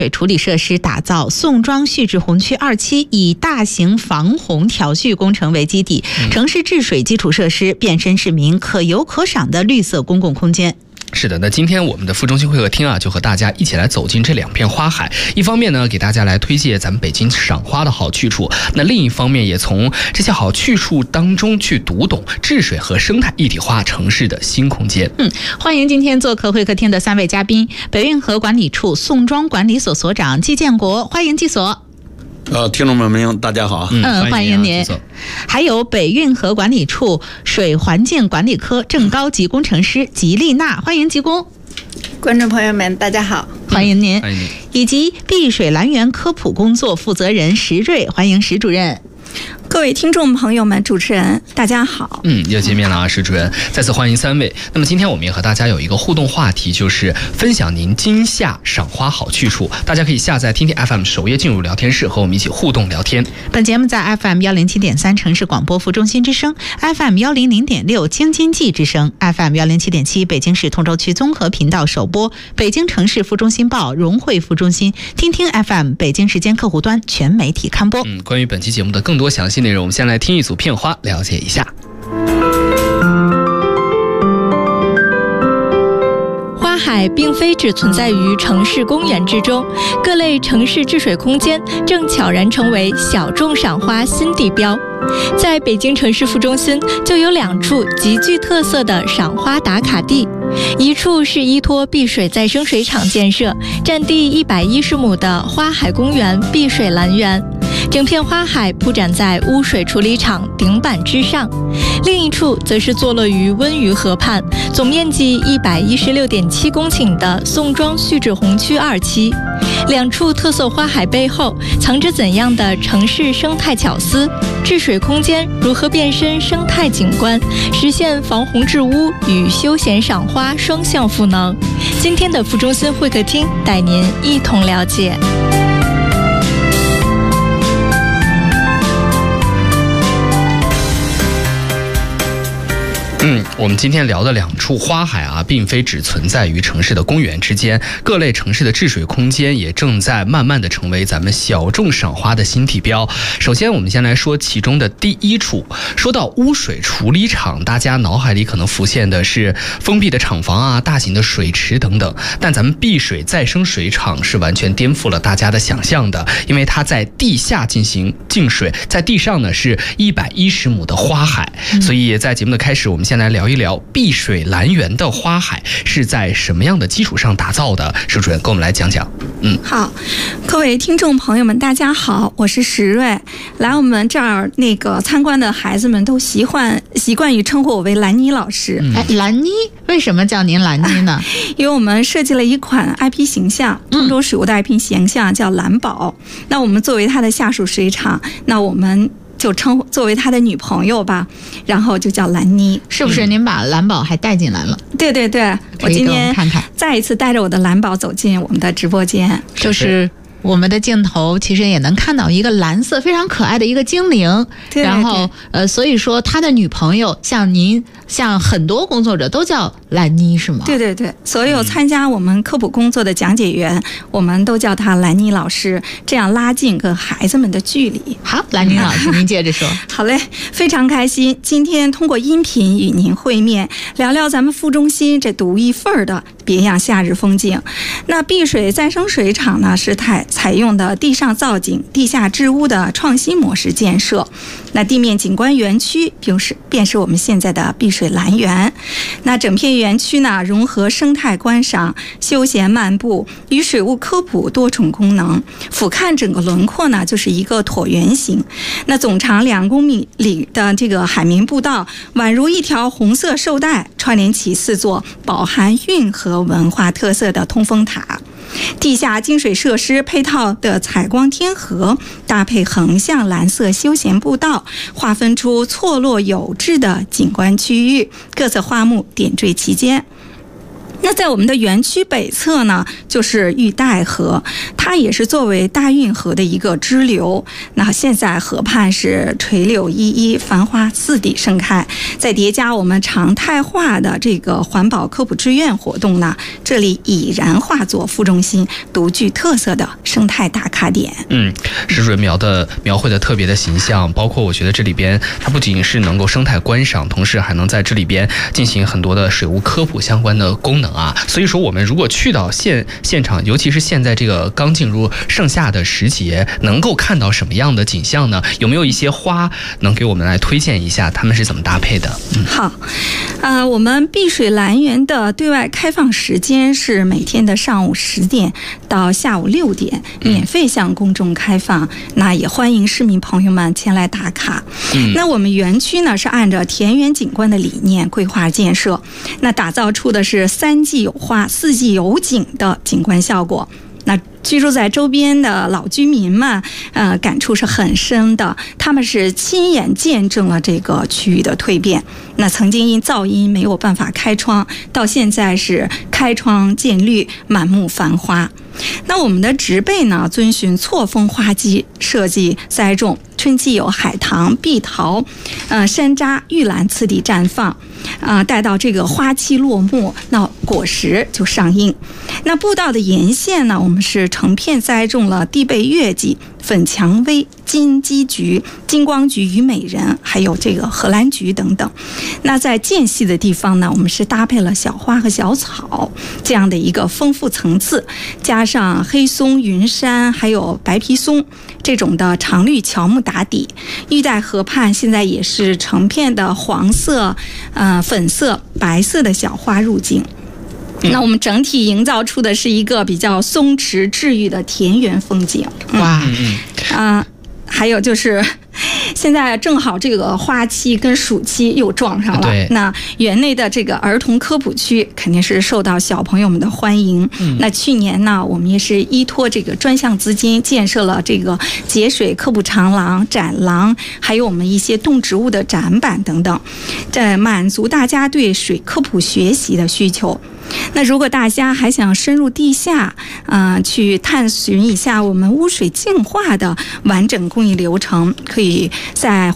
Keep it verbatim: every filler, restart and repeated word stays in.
水处理设施打造宋庄蓄滞洪区二期，以大型防洪调蓄工程为基底，城市治水基础设施变身市民可游可赏的绿色公共空间。 是的，那今天我们的副中心会客厅啊，就和大家一起来走进这两片花海。一方面呢，给大家来推荐咱们北京赏花的好去处；那另一方面，也从这些好去处当中去读懂治水和生态一体化城市的新空间。 嗯，欢迎今天做客会客厅的三位嘉宾：北运河管理处宋庄管理所所长季建国，欢迎季所。 呃，听众朋友们，大家好。 嗯，欢迎您。还有北运河管理处水环境管理科正高级工程师吉丽娜，欢迎吉工。 观众朋友们，大家好， 欢迎您。 欢迎您。 以及碧水蓝园科普工作负责人石瑞，欢迎石主任。 各位听众朋友们，主持人大家好。 嗯，又见面了啊，石主任，再次欢迎三位。那么今天我们也和大家有一个互动话题，就是分享您今夏赏花好去处。大家可以下载听听 F M 首页进入聊天室，和我们一起互动聊天。 本节目在 F M 一零七点三城市广播副中心之声， F M 一零零点六京津冀之声， F M 一零七点七北京市通州区综合频道首播，北京城市副中心报融汇副中心，听听 F M 北京时间客户端全媒体刊播。 嗯，关于本期节目的更多详细内容，我们先来听一组片花，了解一下。 花海并非只存在于城市公园之中，各类城市治水空间正悄然成为小众赏花新地标。在北京城市副中心就有两处极具特色的赏花打卡地，一处是依托碧水再生水厂建设，占地一百一十亩的花海公园碧水蓝园，整片花海铺展在污水处理厂顶板之上；另一处则是坐落于温榆河畔，总面积一百一十六点七公顷的宋庄蓄滞洪区二期。两处特色花海背后藏着怎样的城市生态巧思？治水空间如何变身生态景观，实现防洪治污与休闲赏花双向赋能？今天的副中心会客厅带您一同了解。 嗯，我们今天聊的两处花海啊，并非只存在于城市的公园之间，各类城市的治水空间也正在慢慢的成为咱们小众赏花的新地标。首先，我们先来说其中的第一处。说到污水处理厂，大家脑海里可能浮现的是封闭的厂房啊、大型的水池等等，但咱们碧水再生水厂是完全颠覆了大家的想象的，因为它在地下进行净水，在地上呢是一百一十亩的花海。所以在节目的开始，我们先来聊一聊碧水蓝园的花海是在什么样的基础上打造的。石主任跟我们来讲讲。嗯， 好，各位听众朋友们，大家好，我是石瑞。来我们这儿那个参观的孩子们都习惯习惯于称呼我为兰妮老师。 嗯、哎，兰妮，为什么叫您兰妮呢？ 因为我们设计了一款 I P 形象，通州水务的 I P 形象叫蓝宝。嗯、那我们作为它的下属水厂，那我们就称作为他的女朋友吧，然后就叫兰妮。 是不是您把蓝宝还带进来了？ 嗯、对对对，我今天再一次带着我的蓝宝走进我们的直播间， 就是我们的镜头其实也能看到一个蓝色非常可爱的一个精灵。 对对对， 然后呃，所以说他的女朋友像您，像很多工作者都叫兰妮，是吗？ 对对对，所有参加我们科普工作的讲解员，嗯、我们都叫他兰妮老师，这样拉近跟孩子们的距离。 好，兰妮老师，您接着说。 好嘞，非常开心，今天通过音频与您会面，聊聊咱们副中心这独一份的别样夏日风景。那碧水再生水厂呢，是采采用的地上造景、地下治污的创新模式建设。那地面景观园区便是便是我们现在的碧水蓝园。那整片园区呢，融合生态观赏、休闲漫步与水务科普多重功能，俯瞰整个轮廓呢，就是一个椭圆形。那总长两公里的这个海绵步道，宛如一条红色绶带，串联起四座饱含运河文化特色的通风塔。地下净水设施配套的采光天河，搭配横向蓝色休闲步道，划分出错落有致的景观区域，各色花木点缀其间。 那在我们的园区北侧呢，就是玉带河，它也是作为大运河的一个支流。那现在河畔是垂柳依依，繁花四地盛开。再叠加我们常态化的这个环保科普志愿活动呢，这里已然化作副中心独具特色的生态打卡点。 嗯，石蕊描的描绘的特别的形象，包括我觉得这里边它不仅是能够生态观赏，同时还能在这里边进行很多的水务科普相关的功能啊。所以说我们如果去到现现场，尤其是现在这个刚进入盛夏的时节，能够看到什么样的景象呢？有没有一些花能给我们来推荐一下，他们是怎么搭配的？嗯、 好，呃，我们碧水蓝园的对外开放时间是每天的上午十点到下午六点，免费向公众开放。嗯、那也欢迎市民朋友们前来打卡。嗯、那我们园区呢是按照田园景观的理念规划建设，那打造出的是三季有花、四季有景的景观效果。那居住在周边的老居民们，呃，感触是很深的。他们是亲眼见证了这个区域的蜕变。那曾经因噪音没有办法开窗，到现在是开窗见绿，满目繁花。那我们的植被呢，遵循错峰花季设计栽种，春季有海棠、碧桃、呃山楂、玉兰次第绽放，啊、呃，待到这个花期落幕，那果实就上映。那步道的沿线呢，我们是成片栽种了地贝月季、粉蔷薇、金鸡菊、金光菊、虞美人，还有这个荷兰菊等等。那在间隙的地方呢，我们是搭配了小花和小草这样的一个丰富层次，加上黑松、云杉还有白皮松这种的常绿乔木打底。玉带河畔现在也是成片的黄色、呃粉色、白色的小花入境。那我们整体营造出的是一个比较松弛治愈的田园风景。 哇， 嗯啊、呃，还有就是现在正好这个花期跟暑期又撞上了， 对， 那园内的这个儿童科普区肯定是受到小朋友们的欢迎。嗯、那去年呢，我们也是依托这个专项资金建设了这个节水科普长廊、展廊，还有我们一些动植物的展板等等，这满足大家对水科普学习的需求。那如果大家还想深入地下，呃，去探寻一下我们污水净化的完整工艺流程，可以在